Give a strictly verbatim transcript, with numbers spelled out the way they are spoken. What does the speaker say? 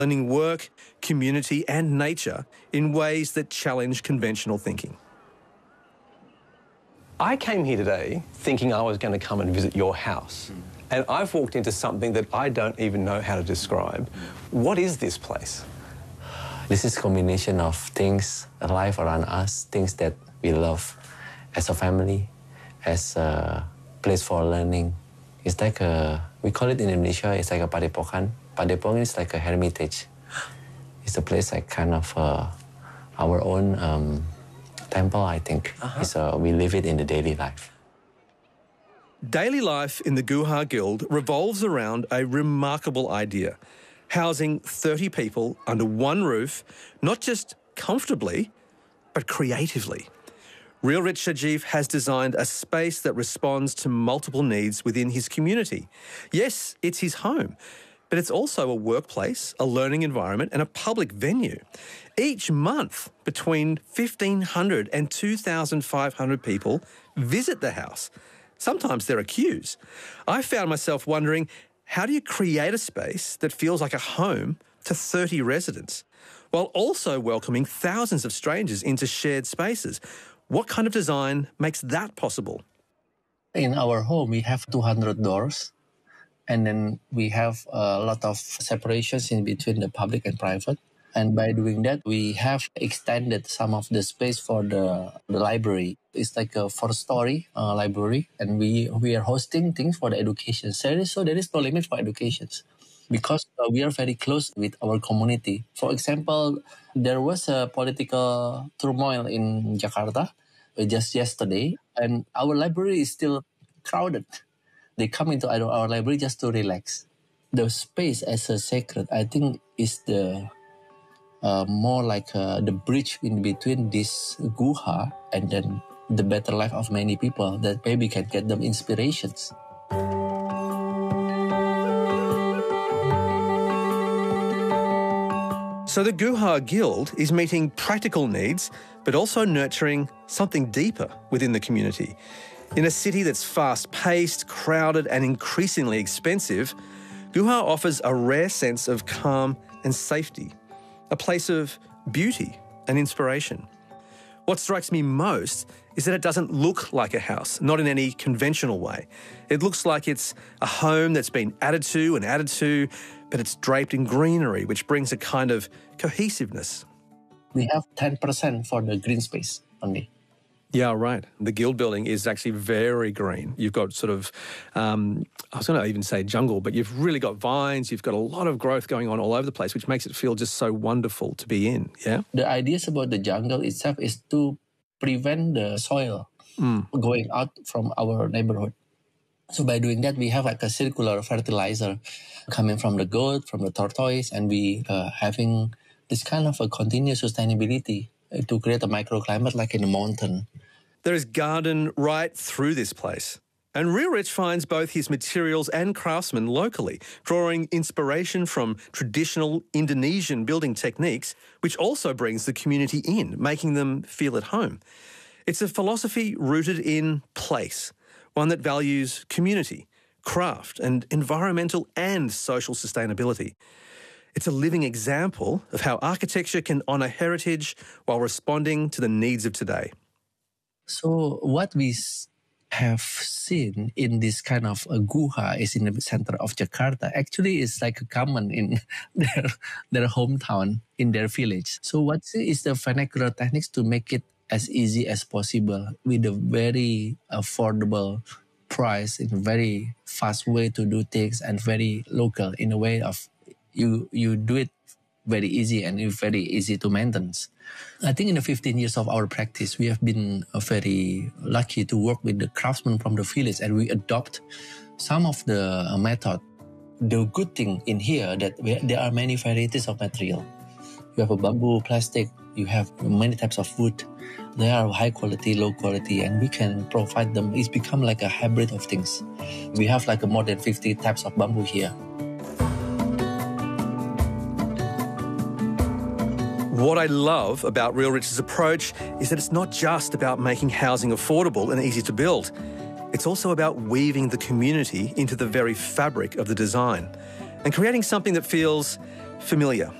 blending work, community and nature in ways that challenge conventional thinking. I came here today thinking I was going to come and visit your house, mm. and I've walked into something that I don't even know how to describe. What is this place? This is a combination of things, life around us, things that we love as a family, as a place for learning. It's like a, we call it in Indonesia, it's like a padepokan. Padepokan is like a hermitage. It's a place like kind of uh, our own um, temple, I think. Uh-huh. So we live it in the daily life. Daily life in the Guha Guild revolves around a remarkable idea, housing thirty people under one roof, not just comfortably, but creatively. Real Rich Sajeev has designed a space that responds to multiple needs within his community. Yes, it's his home, but it's also a workplace, a learning environment and a public venue. Each month, between fifteen hundred and two thousand five hundred people visit the house. Sometimes there are queues. I found myself wondering, how do you create a space that feels like a home to thirty residents, while also welcoming thousands of strangers into shared spaces? What kind of design makes that possible? In our home, we have two hundred doors, and then we have a lot of separations in between the public and private. And by doing that, we have extended some of the space for the, the library. It's like a four-story uh, library, and we, we are hosting things for the education. So there is, so there is no limit for educations because uh, we are very close with our community. For example, there was a political turmoil in Jakarta just yesterday, and our library is still crowded. They come into our, our library just to relax. The space as a sacred, I think, is the uh, more like uh, the bridge in between this guha and then the better life of many people that maybe can get them inspirations. So the Guha Guild is meeting practical needs, but also nurturing something deeper within the community. In a city that's fast-paced, crowded and increasingly expensive, Guha offers a rare sense of calm and safety, a place of beauty and inspiration. What strikes me most is that it doesn't look like a house, not in any conventional way. It looks like it's a home that's been added to and added to, but it's draped in greenery, which brings a kind of cohesiveness. We have ten percent for the green space only. Yeah, right. The Guild building is actually very green. You've got sort of, um, I was going to even say jungle, but you've really got vines. You've got a lot of growth going on all over the place, which makes it feel just so wonderful to be in, yeah? The ideas about the jungle itself is to prevent the soil mm. going out from our neighborhood. So by doing that, we have like a circular fertilizer coming from the goat, from the tortoise, and we uh, having this kind of a continuous sustainability to create a microclimate like in a mountain. There is garden right through this place. And Real Rich finds both his materials and craftsmen locally, drawing inspiration from traditional Indonesian building techniques, which also brings the community in, making them feel at home. It's a philosophy rooted in place, one that values community, craft, and environmental and social sustainability. It's a living example of how architecture can honour heritage while responding to the needs of today. So what we have seen in this kind of a guha is in the center of Jakarta. Actually, it's like common in their, their hometown, in their village. So what is the vernacular techniques to make it as easy as possible with a very affordable price, in a very fast way to do things and very local in a way of You you do it very easy and it's very easy to maintain. I think in the fifteen years of our practice, we have been uh, very lucky to work with the craftsmen from the village, and we adopt some of the uh, method. The good thing in here that we, there are many varieties of material. You have a bamboo, plastic, you have many types of wood. They are high quality, low quality, and we can provide them. It's become like a hybrid of things. We have like a more than fifty types of bamboo here. What I love about Real Rich's approach is that it's not just about making housing affordable and easy to build. It's also about weaving the community into the very fabric of the design and creating something that feels familiar.